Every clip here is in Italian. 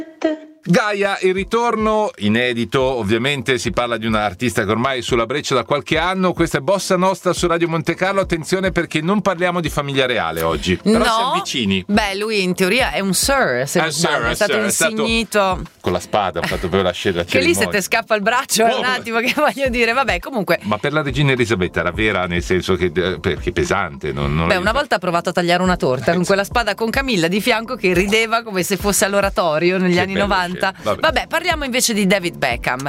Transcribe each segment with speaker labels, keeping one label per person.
Speaker 1: Gaia, il ritorno inedito, ovviamente si parla di un artista che ormai è sulla breccia da qualche anno. Questa è Bossa Nostra su Radio Monte Carlo. Attenzione, perché non parliamo di famiglia reale oggi, però
Speaker 2: no,
Speaker 1: siamo vicini.
Speaker 2: Beh, lui in teoria è un sir, se non sbaglio, è stato insignito
Speaker 1: con la spada, ha fatto proprio la scena
Speaker 2: che lì se te scappa il braccio è un attimo, che voglio dire, vabbè, comunque.
Speaker 1: Ma per la regina Elisabetta era vera, nel senso che perché è pesante, non
Speaker 2: beh, una volta ha provato a tagliare una torta con quella spada con Camilla di fianco che rideva come se fosse all'oratorio negli anni 90. Vabbè, parliamo invece di David Beckham,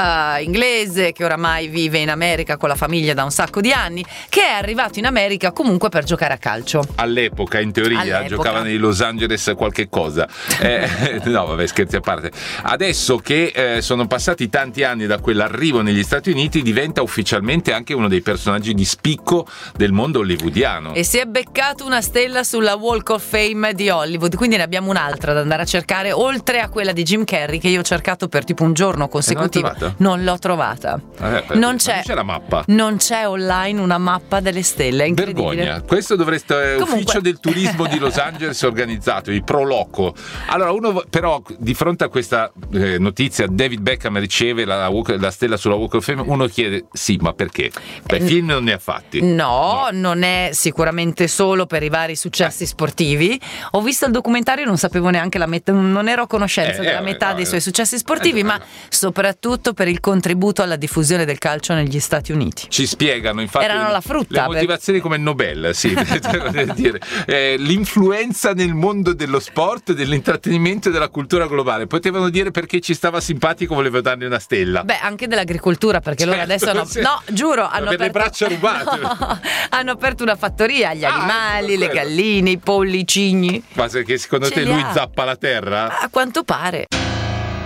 Speaker 2: inglese che oramai vive in America con la famiglia da un sacco di anni, che è arrivato in America comunque per giocare a calcio.
Speaker 1: All'epoca, in teoria, giocava nei Los Angeles qualche cosa. No, vabbè, scherzi a parte. Adesso che sono passati tanti anni da quell'arrivo negli Stati Uniti, diventa ufficialmente anche uno dei personaggi di spicco del mondo hollywoodiano.
Speaker 2: E si è beccato una stella sulla Walk of Fame di Hollywood, quindi ne abbiamo un'altra da andare a cercare, oltre a quella di Jim Carrey, che io ho cercato per tipo un giorno consecutivo. Non l'ho trovata. Non c'è
Speaker 1: la mappa.
Speaker 2: Non c'è online una mappa delle stelle, è incredibile.
Speaker 1: Vergogna. Questo dovreste ufficio del turismo di Los Angeles organizzato, il Pro Loco. Allora, uno però di fronte a questa notizia, David Beckham riceve la stella sulla Walk of Fame, uno chiede sì, ma perché? Beh, film non ne ha fatti. No,
Speaker 2: non è sicuramente solo per i vari successi sportivi. Ho visto il documentario, non sapevo neanche non ero a conoscenza della metà dei suoi successi sportivi, ma soprattutto per il contributo alla diffusione del calcio negli Stati Uniti.
Speaker 1: Ci spiegano infatti
Speaker 2: erano la frutta,
Speaker 1: le motivazioni come Nobel, sì, dire. L'influenza nel mondo dello sport, dell'intrattenimento e della cultura globale. Potevano dire perché ci stava simpatico, volevo dargli una stella.
Speaker 2: Beh, anche dell'agricoltura, perché loro adesso no, giuro, hanno
Speaker 1: aperto le braccia rubate.
Speaker 2: No, hanno aperto una fattoria, gli animali, le galline, i polli, i cigni.
Speaker 1: Ma che secondo te lui zappa la terra?
Speaker 2: A quanto pare.